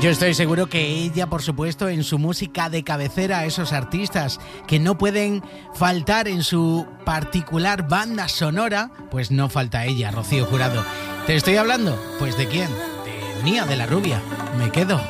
Yo estoy seguro que ella, por supuesto, en su música de cabecera, esos artistas que no pueden faltar en su particular banda sonora, pues no falta ella, Rocío Jurado. ¿Te estoy hablando? Pues ¿de quién? De Mía, de la Rubia. Me quedo.